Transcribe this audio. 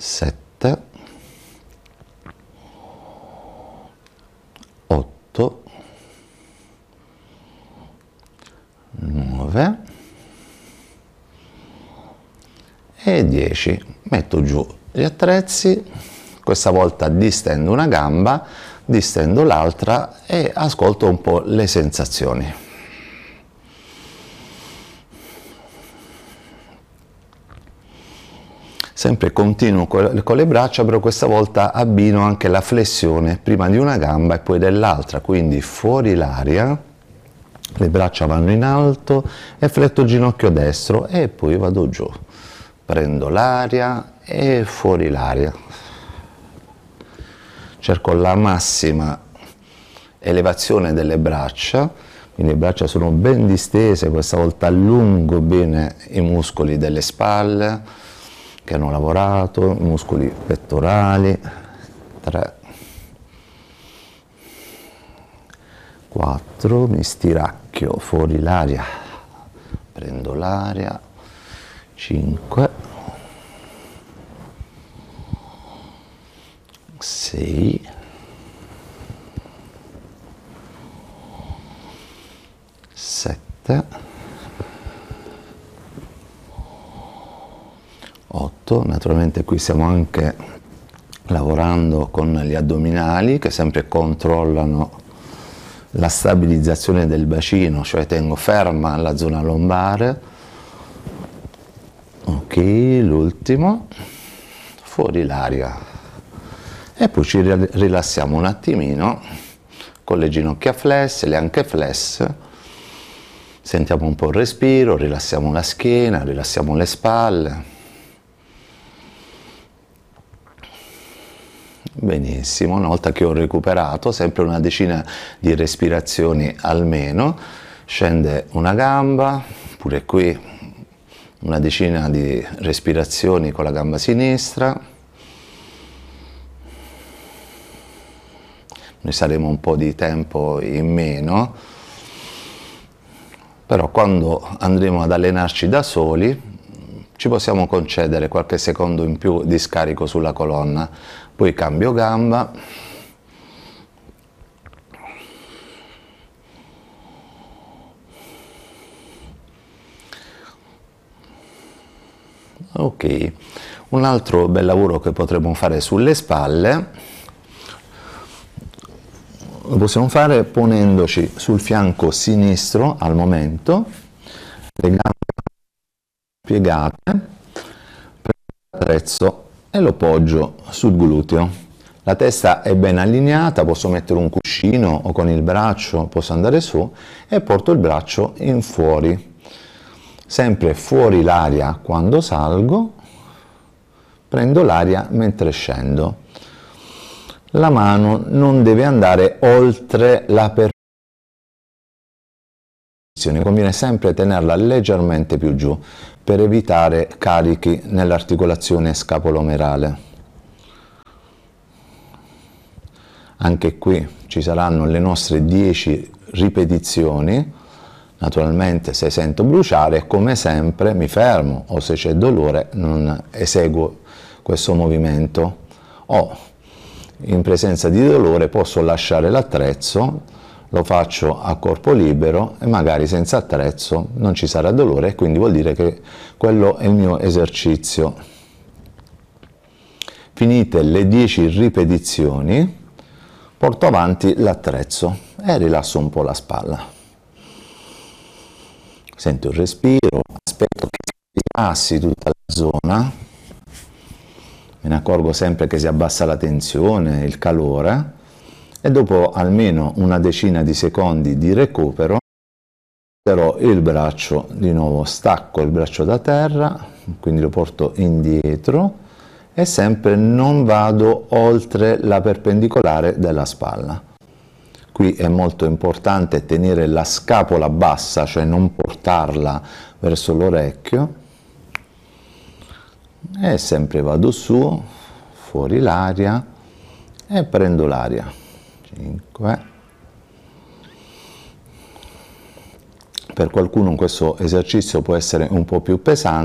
7, 8, 9 e 10. Metto giù gli attrezzi, questa volta distendo una gamba, distendo l'altra e ascolto un po' le sensazioni. Sempre continuo con le braccia, però questa volta abbino anche la flessione prima di una gamba e poi dell'altra, quindi fuori l'aria, le braccia vanno in alto e fletto il ginocchio destro e poi vado giù, prendo l'aria e fuori l'aria. Cerco la massima elevazione delle braccia, quindi le braccia sono ben distese, questa volta allungo bene i muscoli delle spalle che hanno lavorato, i muscoli pettorali. 3, 4, mi stiracchio fuori l'aria, prendo l'aria, 5, 6, 7, 8, naturalmente qui stiamo anche lavorando con gli addominali che sempre controllano la stabilizzazione del bacino, cioè tengo ferma la zona lombare. Ok, l'ultimo, fuori l'aria. E poi ci rilassiamo un attimino con le ginocchia flesse, le anche flesse. Sentiamo un po' il respiro, rilassiamo la schiena, rilassiamo le spalle. Benissimo, una volta che ho recuperato, sempre una decina di respirazioni almeno, scende una gamba, pure qui una decina di respirazioni con la gamba sinistra. Noi saremo un po' di tempo in meno, però quando andremo ad allenarci da soli ci possiamo concedere qualche secondo in più di scarico sulla colonna. Poi cambio gamba, ok, un altro bel lavoro che potremmo fare sulle spalle lo possiamo fare ponendoci sul fianco sinistro al momento, le gambe piegate, prendo l'attrezzo e lo poggio sul gluteo. La testa è ben allineata, posso mettere un cuscino o con il braccio posso andare su e porto il braccio in fuori. Sempre fuori l'aria quando salgo, prendo l'aria mentre scendo. La mano non deve andare oltre la perpendicolare, conviene sempre tenerla leggermente più giù per evitare carichi nell'articolazione scapolomerale. Anche qui ci saranno le nostre 10 ripetizioni, naturalmente se sento bruciare come sempre mi fermo o se c'è dolore non eseguo questo movimento o in presenza di dolore posso lasciare l'attrezzo, lo faccio a corpo libero e magari senza attrezzo non ci sarà dolore e quindi vuol dire che quello è il mio esercizio. Finite le 10 ripetizioni, porto avanti l'attrezzo e rilasso un po' la spalla. Sento il respiro, aspetto che si rilassi tutta la zona, me ne accorgo sempre che si abbassa la tensione, il calore, e dopo almeno una decina di secondi di recupero, però il braccio di nuovo, stacco il braccio da terra, quindi lo porto indietro e sempre non vado oltre la perpendicolare della spalla. Qui è molto importante tenere la scapola bassa, cioè non portarla verso l'orecchio, e sempre vado su, fuori l'aria e prendo l'aria. 5. Per qualcuno questo esercizio può essere un po' più pesante.